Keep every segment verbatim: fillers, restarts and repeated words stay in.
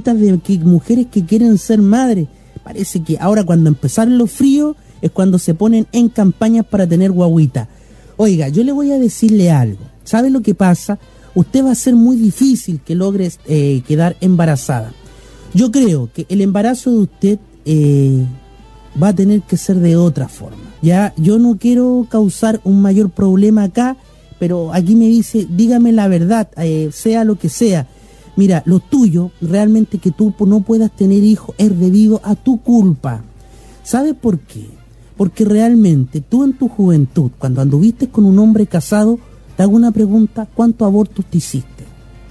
notitas de que mujeres que quieren ser madres. Parece que ahora cuando empezaron los fríos es cuando se ponen en campañas para tener guaguita. Oiga, yo le voy a decirle algo. ¿Sabe lo que pasa? Usted va a ser muy difícil que logre eh, quedar embarazada. Yo creo que el embarazo de usted eh, va a tener que ser de otra forma. Ya, yo no quiero causar un mayor problema acá, pero aquí me dice, dígame la verdad, eh, sea lo que sea. Mira, lo tuyo, realmente que tú no puedas tener hijos es debido a tu culpa. ¿Sabes por qué? Porque realmente tú en tu juventud, cuando anduviste con un hombre casado, te hago una pregunta, ¿cuántos abortos te hiciste?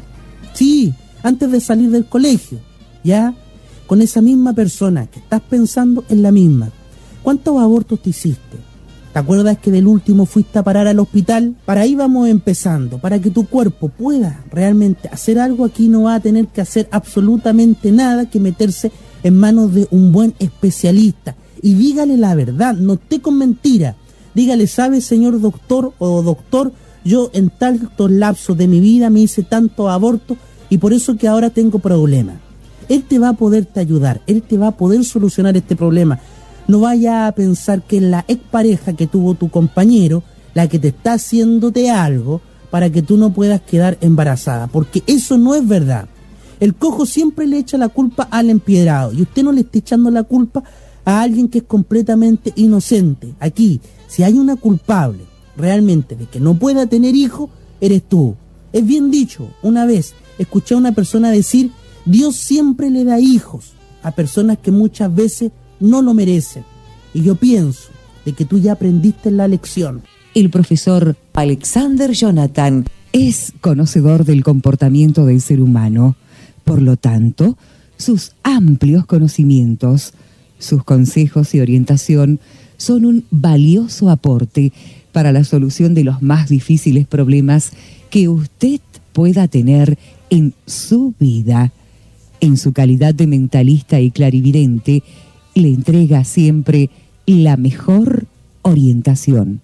Sí, antes de salir del colegio, ¿ya? Con esa misma persona que estás pensando en la misma. ¿Cuántos abortos te hiciste? ¿Te acuerdas que del último fuiste a parar al hospital? Para ahí vamos empezando, para que tu cuerpo pueda realmente hacer algo. Aquí no va a tener que hacer absolutamente nada que meterse en manos de un buen especialista. Y dígale la verdad, no esté con mentira. Dígale, ¿sabe, señor doctor o doctor? Yo en tantos lapsos de mi vida me hice tantos abortos y por eso que ahora tengo problemas. Él te va a poderte ayudar, él te va a poder solucionar este problema. No vaya a pensar que es la expareja que tuvo tu compañero la que te está haciéndote algo para que tú no puedas quedar embarazada, porque eso no es verdad. El cojo siempre le echa la culpa al empiedrado y usted no le está echando la culpa a alguien que es completamente inocente. Aquí, si hay una culpable realmente de que no pueda tener hijo, eres tú. Es bien dicho, una vez escuché a una persona decir, Dios siempre le da hijos a personas que muchas veces no lo merecen. Y yo pienso de que tú ya aprendiste la lección. El profesor Alexander Jonathan es conocedor del comportamiento del ser humano. Por lo tanto, sus amplios conocimientos, sus consejos y orientación son un valioso aporte para la solución de los más difíciles problemas que usted pueda tener en su vida. En su calidad de mentalista y clarividente, le entrega siempre la mejor orientación.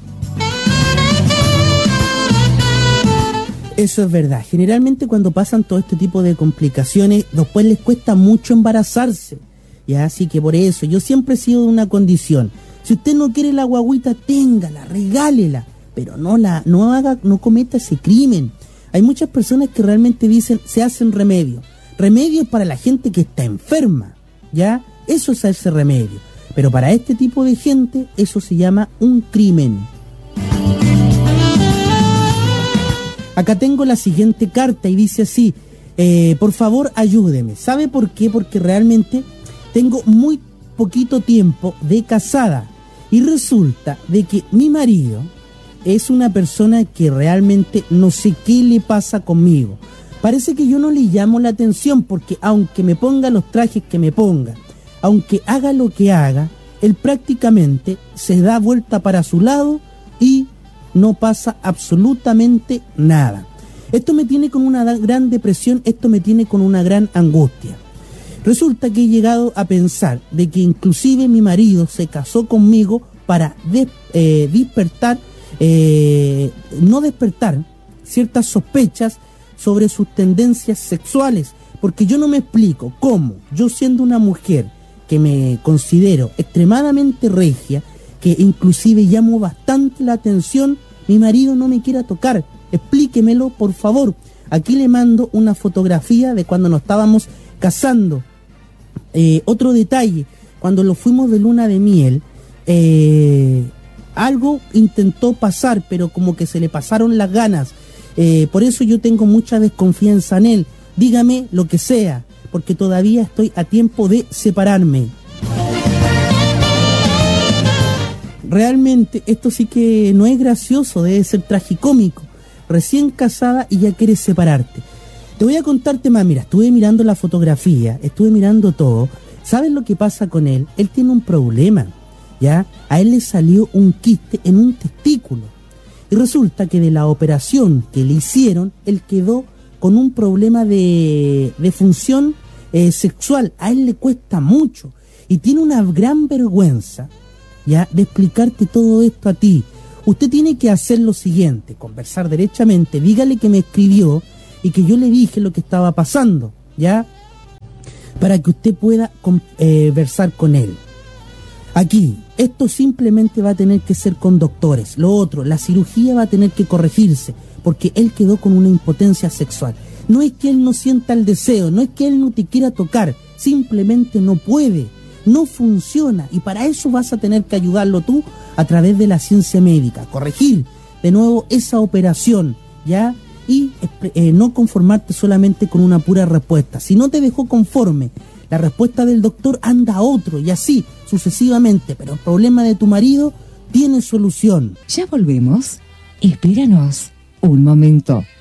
Eso es verdad. Generalmente cuando pasan todo este tipo de complicaciones, después les cuesta mucho embarazarse. Ya, así que por eso, yo siempre he sido de una condición. Si usted no quiere la guagüita, téngala, regálela, pero no la, no haga, no cometa ese crimen. Hay muchas personas que realmente dicen, se hacen remedios. Remedios para la gente que está enferma, ¿ya? Eso es hacerse remedio. Pero para este tipo de gente, eso se llama un crimen. Acá tengo la siguiente carta y dice así, eh, por favor ayúdeme. ¿Sabe por qué? Porque realmente tengo muy poquito tiempo de casada y resulta de que mi marido es una persona que realmente no sé qué le pasa conmigo. Parece que yo no le llamo la atención porque aunque me ponga los trajes que me ponga, aunque haga lo que haga, él prácticamente se da vuelta para su lado y no pasa absolutamente nada. Esto me tiene con una gran depresión, esto me tiene con una gran angustia. Resulta que he llegado a pensar de que inclusive mi marido se casó conmigo para de, eh, despertar, eh, no despertar ciertas sospechas sobre sus tendencias sexuales, porque yo no me explico cómo yo, siendo una mujer que me considero extremadamente regia, que inclusive llamo bastante la atención, mi marido no me quiera tocar. Explíquemelo, por favor. Aquí le mando una fotografía de cuando nos estábamos casando. Eh, otro detalle, cuando lo fuimos de luna de miel, eh, algo intentó pasar, pero como que se le pasaron las ganas. Eh, por eso yo tengo mucha desconfianza en él. Dígame lo que sea, porque todavía estoy a tiempo de separarme. Realmente esto sí que no es gracioso, debe ser tragicómico. Recién casada y ya quieres separarte. Te voy a contarte más, mira, estuve mirando la fotografía, estuve mirando todo. ¿Sabes lo que pasa con él? Él tiene un problema, ¿ya? A él le salió un quiste en un testículo. Y resulta que de la operación que le hicieron, él quedó con un problema de, de función eh, sexual. A él le cuesta mucho y tiene una gran vergüenza, ¿ya?, de explicarte todo esto a ti. Usted tiene que hacer lo siguiente, conversar derechamente, dígale que me escribió y que yo le dije lo que estaba pasando, ¿ya? para que usted pueda conversar con él. Aquí, esto simplemente va a tener que ser con doctores. Lo otro, la cirugía va a tener que corregirse, porque él quedó con una impotencia sexual. No es que él no sienta el deseo, no es que él no te quiera tocar, simplemente no puede, no funciona, y para eso vas a tener que ayudarlo tú a través de la ciencia médica, corregir de nuevo esa operación, ¿ya? Y eh, no conformarte solamente con una pura respuesta. Si no te dejó conforme la respuesta del doctor, anda a otro, y así sucesivamente, pero el problema de tu marido tiene solución. Ya volvemos, espéranos un momento.